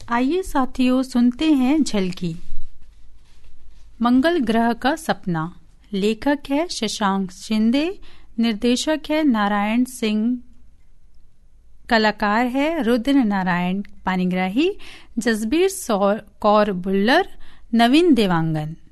आइए साथियों, सुनते हैं झलकी। मंगल ग्रह का सपना। लेखक है शशांक शिंदे, निर्देशक है नारायण सिंह, कलाकार है रुद्र नारायण पानीग्राही, जसबीर कौर बुल्लर, नवीन देवांगन।